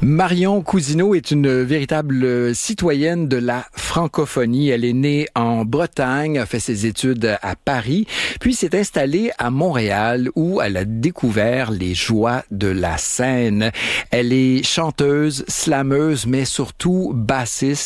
Marion Cousineau est une véritable citoyenne de la francophonie. Elle est née en Bretagne, a fait ses études à Paris, puis s'est installée à Montréal où elle a découvert les joies de la scène. Elle est chanteuse, slameuse, mais surtout bassiste.